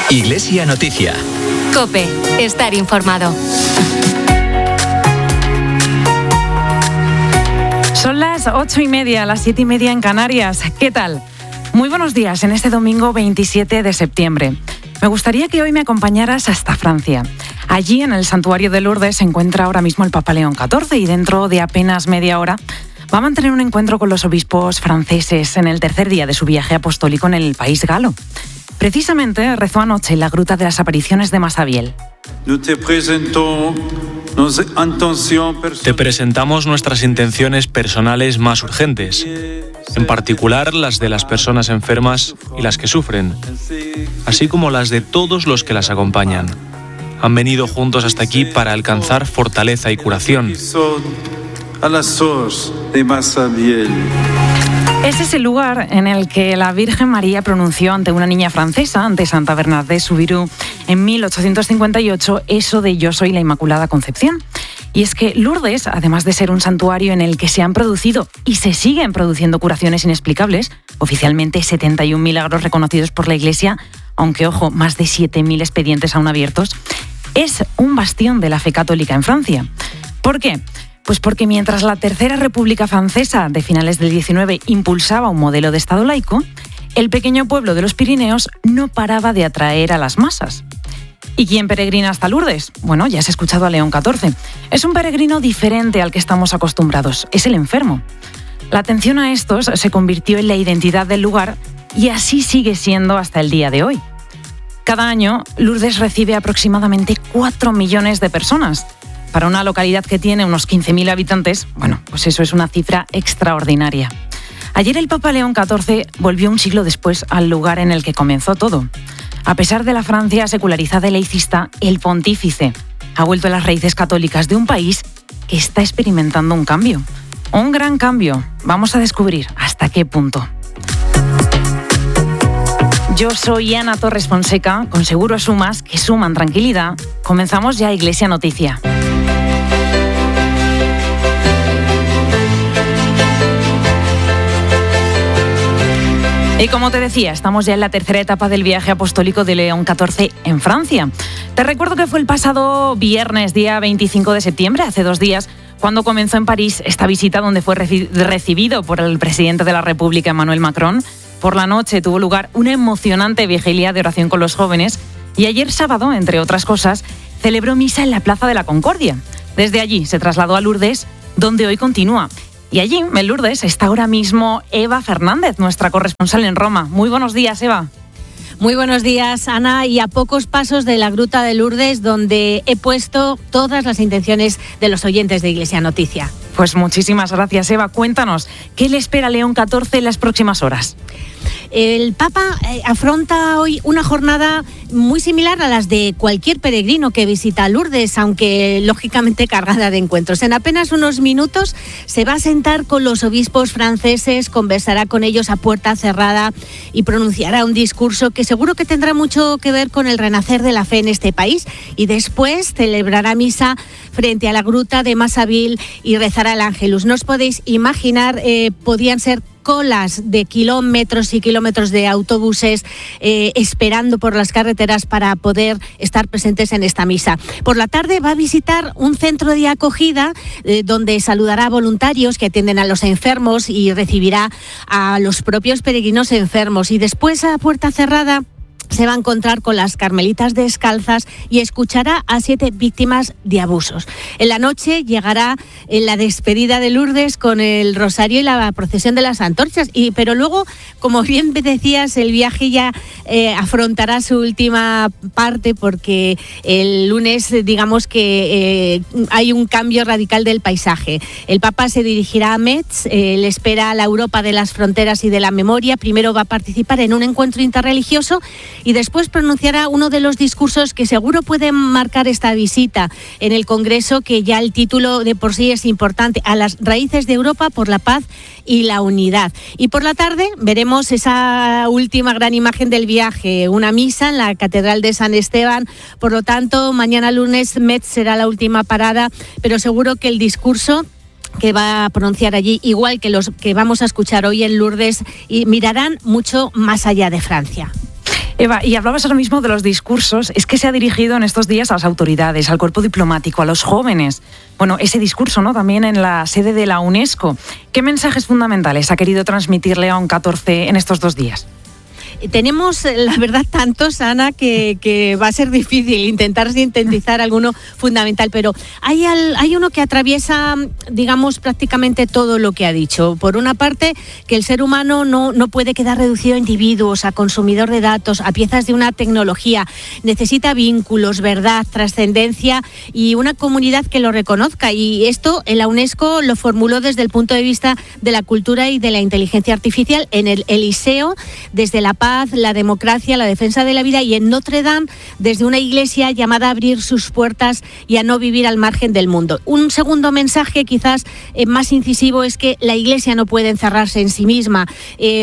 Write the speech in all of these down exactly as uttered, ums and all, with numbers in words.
Iglesia Noticia. COPE. Estar informado. Son las ocho y media, las siete y media en Canarias. ¿Qué tal? Muy buenos días en este domingo veintisiete de septiembre. Me gustaría que hoy me acompañaras hasta Francia. Allí, en el santuario de Lourdes, se encuentra ahora mismo el Papa León catorce y dentro de apenas media hora va a mantener un encuentro con los obispos franceses en el tercer día de su viaje apostólico en el país galo. Precisamente rezó anoche en la Gruta de las Apariciones de Massabielle. Te presentamos nuestras intenciones personales más urgentes, en particular las de las personas enfermas y las que sufren, así como las de todos los que las acompañan. Han venido juntos hasta aquí para alcanzar fortaleza y curación. Ese es el lugar en el que la Virgen María pronunció ante una niña francesa, ante Santa Bernadette Soubirous, en mil ochocientos cincuenta y ocho, eso de Yo soy la Inmaculada Concepción. Y es que Lourdes, además de ser un santuario en el que se han producido y se siguen produciendo curaciones inexplicables, oficialmente setenta y un milagros reconocidos por la Iglesia, aunque, ojo, más de siete mil expedientes aún abiertos, es un bastión de la fe católica en Francia. ¿Por qué? Pues porque mientras la Tercera República Francesa de finales del diecinueve impulsaba un modelo de Estado laico, el pequeño pueblo de los Pirineos no paraba de atraer a las masas. ¿Y quién peregrina hasta Lourdes? Bueno, ya has escuchado a León catorce. Es un peregrino diferente al que estamos acostumbrados, es el enfermo. La atención a estos se convirtió en la identidad del lugar y así sigue siendo hasta el día de hoy. Cada año, Lourdes recibe aproximadamente cuatro millones de personas. Para una localidad que tiene unos quince mil habitantes, bueno, pues eso es una cifra extraordinaria. Ayer el Papa León catorce volvió un siglo después al lugar en el que comenzó todo. A pesar de la Francia secularizada y laicista, el pontífice ha vuelto a las raíces católicas de un país que está experimentando un cambio. Un gran cambio. Vamos a descubrir hasta qué punto. Yo soy Ana Torres Fonseca, con Seguros Sumas, que suman tranquilidad. Comenzamos ya Iglesia Noticia. Y como te decía, estamos ya en la tercera etapa del viaje apostólico de León catorce en Francia. Te recuerdo que fue el pasado viernes, día veinticinco de septiembre, hace dos días, cuando comenzó en París esta visita donde fue reci- recibido por el presidente de la República, Emmanuel Macron. Por la noche tuvo lugar una emocionante vigilia de oración con los jóvenes y ayer sábado, entre otras cosas, celebró misa en la Plaza de la Concordia. Desde allí se trasladó a Lourdes, donde hoy continúa. Y allí, en Lourdes, está ahora mismo Eva Fernández, nuestra corresponsal en Roma. Muy buenos días, Eva. Muy buenos días, Ana, y a pocos pasos de la Gruta de Lourdes, donde he puesto todas las intenciones de los oyentes de Iglesia Noticia. Pues muchísimas gracias, Eva. Cuéntanos, ¿qué le espera a León catorce en las próximas horas? El Papa afronta hoy una jornada muy similar a las de cualquier peregrino que visita Lourdes, aunque lógicamente cargada de encuentros. En apenas unos minutos se va a sentar con los obispos franceses, conversará con ellos a puerta cerrada y pronunciará un discurso que seguro que tendrá mucho que ver con el renacer de la fe en este país, y después celebrará misa frente a la Gruta de Massabielle y rezará el Ángelus. No os podéis imaginar, eh, podían ser colas de kilómetros y kilómetros de autobuses eh, esperando por las carreteras para poder estar presentes en esta misa. Por la tarde va a visitar un centro de acogida eh, donde saludará a voluntarios que atienden a los enfermos y recibirá a los propios peregrinos enfermos. Y después, a puerta cerrada, se va a encontrar con las carmelitas descalzas y escuchará a siete víctimas de abusos. En la noche llegará en la despedida de Lourdes con el rosario y la procesión de las antorchas. Y, pero luego, como bien decías, el viaje ya eh, afrontará su última parte, porque el lunes, digamos que eh, hay un cambio radical del paisaje. El Papa se dirigirá a Metz, eh, le espera a la Europa de las fronteras y de la memoria. Primero va a participar en un encuentro interreligioso y después pronunciará uno de los discursos que seguro pueden marcar esta visita en el Congreso, que ya el título de por sí es importante: a las raíces de Europa por la paz y la unidad. Y por la tarde veremos esa última gran imagen del viaje, una misa en la Catedral de San Esteban. Por lo tanto, mañana lunes Metz será la última parada, pero seguro que el discurso que va a pronunciar allí, igual que los que vamos a escuchar hoy en Lourdes, y mirarán mucho más allá de Francia. Eva, y hablabas ahora mismo de los discursos, es que se ha dirigido en estos días a las autoridades, al cuerpo diplomático, a los jóvenes. Bueno, ese discurso, ¿no?, también en la sede de la UNESCO. ¿Qué mensajes fundamentales ha querido transmitir León catorce en estos dos días? Tenemos, la verdad, tantos, Ana, que, que va a ser difícil intentar sintetizar alguno fundamental, pero hay, al, hay uno que atraviesa, digamos, prácticamente todo lo que ha dicho. Por una parte, que el ser humano no, no puede quedar reducido a individuos, a consumidor de datos, a piezas de una tecnología. Necesita vínculos, verdad, trascendencia y una comunidad que lo reconozca. Y esto en la UNESCO lo formuló desde el punto de vista de la cultura y de la inteligencia artificial en el Eliseo, desde la paz, la democracia, la defensa de la vida, y en Notre Dame desde una iglesia llamada a abrir sus puertas y a no vivir al margen del mundo. Un segundo mensaje quizás eh, más incisivo es que la iglesia no puede encerrarse en sí misma. Eh,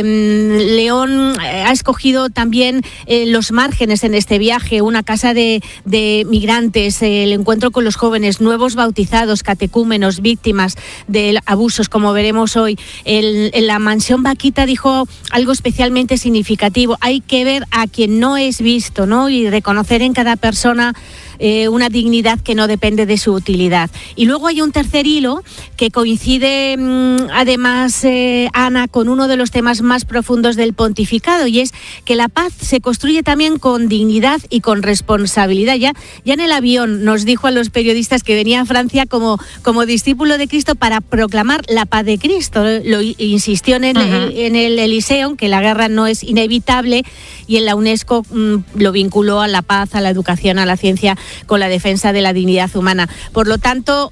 León eh, ha escogido también eh, los márgenes en este viaje, una casa de, de migrantes, eh, el encuentro con los jóvenes, nuevos bautizados, catecúmenos, víctimas de abusos, como veremos hoy. El, en la mansión Vaquita dijo algo especialmente significativo. Hay que ver a quien no es visto, ¿no?, y reconocer en cada persona eh, una dignidad que no depende de su utilidad. Y luego hay un tercer hilo que coincide, mmm, además, eh, Ana, con uno de los temas más profundos del pontificado, y es que la paz se construye también con dignidad y con responsabilidad. Ya, ya en el avión nos dijo a los periodistas que venía a Francia como, como discípulo de Cristo para proclamar la paz de Cristo. Lo insistió en el, uh-huh. en el Eliseo, que la guerra no es inevitable, y en la UNESCO mmm, lo vinculó a la paz, a la educación, a la ciencia, con la defensa de la dignidad humana. Por lo tanto,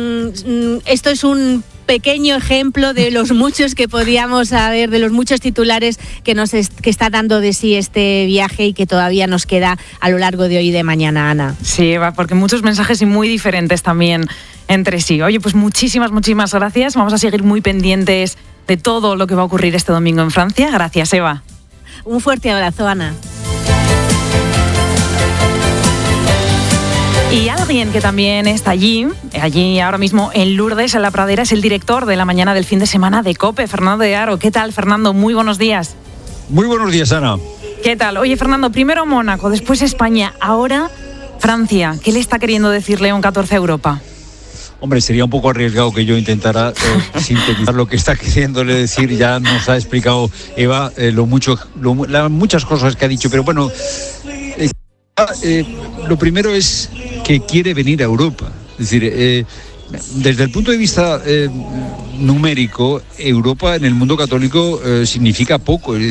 mmm, esto es un pequeño ejemplo de los muchos que podíamos saber, de los muchos titulares que nos est- que está dando de sí este viaje y que todavía nos queda a lo largo de hoy y de mañana, Ana. Sí, Eva, porque muchos mensajes y muy diferentes también entre sí. Oye, pues muchísimas, muchísimas gracias. Vamos a seguir muy pendientes de todo lo que va a ocurrir este domingo en Francia. Gracias, Eva. Un fuerte abrazo, Ana. Y alguien que también está allí, allí ahora mismo en Lourdes, en la Pradera, es el director de la mañana del fin de semana de COPE, Fernando de Aro. ¿Qué tal, Fernando? Muy buenos días. Muy buenos días, Ana. ¿Qué tal? Oye, Fernando, primero Mónaco, después España, ahora Francia. ¿Qué le está queriendo decir León catorce a Europa? Hombre, sería un poco arriesgado que yo intentara eh, sintetizar lo que está queriéndole decir. Ya nos ha explicado Eva eh, lo mucho, lo, las muchas cosas que ha dicho, pero bueno, eh, eh, lo primero es que quiere venir a Europa. Es decir, eh, desde el punto de vista eh, numérico, Europa en el mundo católico eh, significa poco.